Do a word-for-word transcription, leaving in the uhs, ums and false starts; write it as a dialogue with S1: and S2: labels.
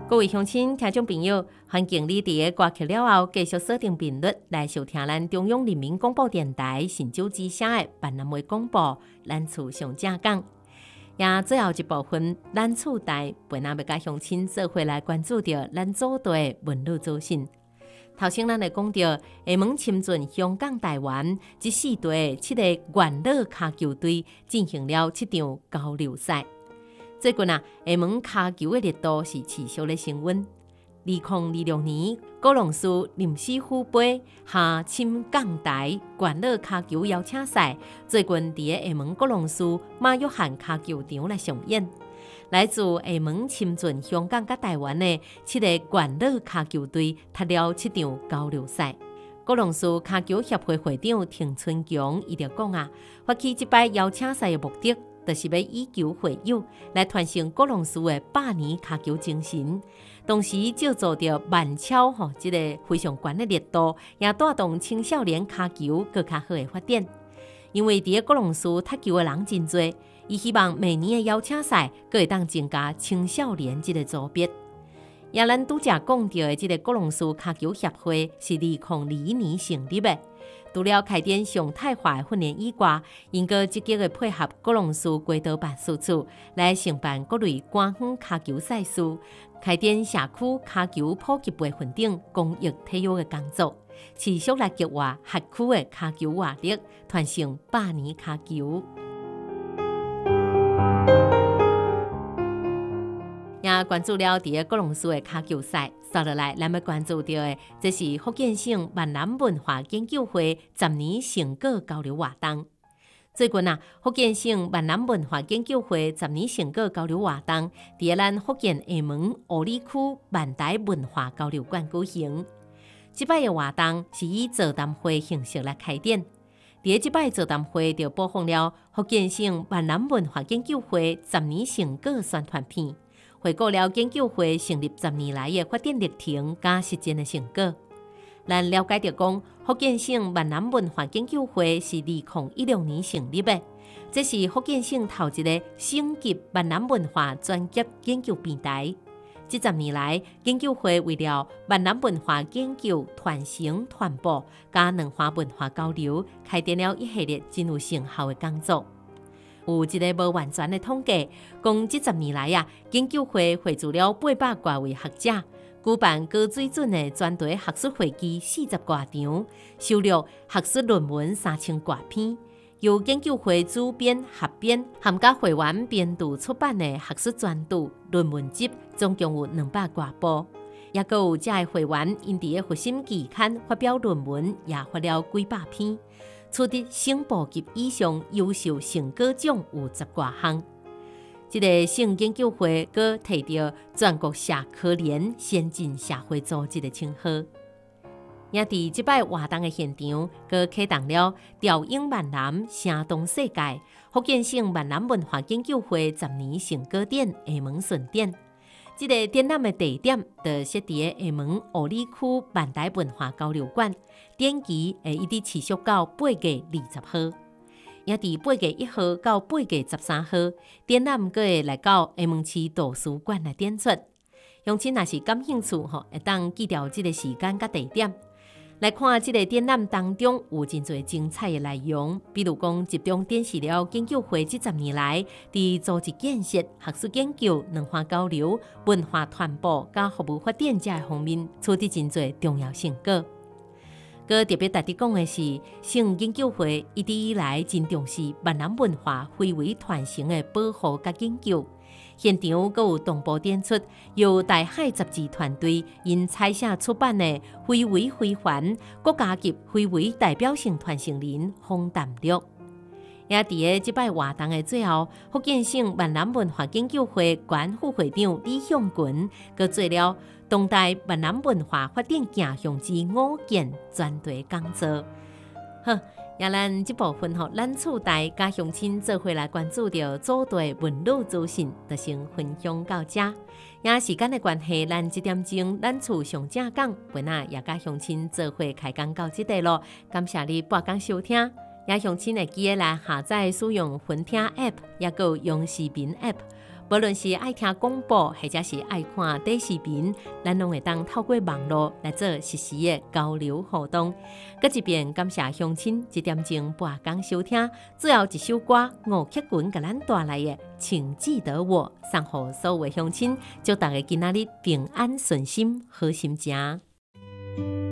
S1: 各位乡亲、听众朋友，欢迎你伫个歌曲了后继续锁定频率来收听咱中央人民广播电台新竹之声的闽南话广播。咱厝上正讲，也最后一部分咱厝台陪咱要甲乡亲做伙来关注着咱祖地的文旅资讯。头先咱来讲到厦门深圳、香港、台湾这四队七个元老卡球队进行了七场交流赛。最近啊，厦门卡球的热度是持续的升温。二零二六年，高雄市林师傅杯下深港台元老卡球邀请赛，最近伫厦门高雄市马约翰卡球场来上演。来自厦门、深圳、香港甲台湾的七个元老卡球队，踢了七场交流赛。高雄市卡球协会会长田春强伊就讲啊，发起这摆邀请赛的目的，就是要以球会友，来传承高雄市的百年卡球精神。同时，借助着慢超吼，这个非常悬的热度，也带动青少年卡球更较好的发展。因为伫个高雄市踢球的人真多，伊希望每年的邀请赛，阁会当增加青少年这个组别。也咱拄则讲到的这个高雄市卡球协会是二零二一年成立的。除了开展常态化的训练以外，因阁积极的配合高雄市街道办事处来承办各类官方卡球赛事，开展社区卡球普及培训等公益体育的工作，持续来激活辖区的卡球活力，传承百年卡球。也关注了伫个高雄市的卡球赛，接落来咱要关注到的，这是福建省闽南文化研究会十年成果交流活动。最近啊，福建省闽南文化研究会十年成果交流活动，伫个咱福建厦门湖里区万代文化交流馆举行。这摆的活动是以座谈会形式来开展。伫个这摆座谈会就播放了福建省闽南文化研究会十年成果宣传片。回顾了研究会成立十年来的发展历程加实践的成果，咱了解到讲，福建省闽南文化研究会是二零一六年成立的，这是福建省头一个省级闽南文化专业研究平台。这十年来，研究会为了闽南文化研究、传承、传播加两化文化交流，开展了一系列真有成效的工作。有一个无完全的统计，讲这十年来啊，研究会汇聚了八百多位学者，举办高水准的专题学术会议四十多场，收录学术论文三千多篇，由研究会主编、合编，含甲会员编读出版的学术专著、论文集，总共有两百多部。也阁有这个会员因伫个核心期刊发表论文，也发了几百篇。取得省部级以上优秀成果奖有十多项。这个省研究会阁摕到全国社科联先进社会组织的称号。也伫这摆活动的现场，阁启动了调影闽南声动世界福建省闽南文化研究会十年成果展厦门巡展。这个展览的地点就设伫个厦门湖里区万代文化交流馆，展期会一直持续到八月二十号，也伫八月一号到八月十三号，展览阁会来到厦门市图书馆来展出。乡亲若是感兴趣吼，会当记牢这个时间甲地点。来看这个展览当中有真侪精彩的内容，比如讲集中展示了研究会这十年来伫组织建设、学术研究、文化交流、文化传播加服务发展这方面取得真侪重要成果。佮特别值得讲的是，省研究会一直以来真重视闽南文化非遗传承的保护甲研究。现场阁有同步展出由大海杂志团队因采写出版的《非遗非凡国家级非遗代表性传承人访谈录》。也伫个即摆活动的最后，福建省闽南文化研究会原副会长李向群，佮做了当代闽南文化发展走向之五件专题讲座。好。也咱这部分吼，咱厝台加乡亲做伙来关注到祖地文旅资讯，就先分享到这。也时间的关系，咱这点钟咱厝上正讲，本来也加乡亲做伙开讲到这地咯。感谢你半工收听，也乡亲会记得来下载使用分听 App， 也有用视频 App。 无论是爱听广播，或者是爱看短视频，咱拢会当透过网络来做实时的交流互动。搁一遍感谢乡亲一点钟半工收听，最后一首歌吴克群甲咱带来的《请记得我》，送互所有的乡亲，祝大家今仔日平安顺心，好心情。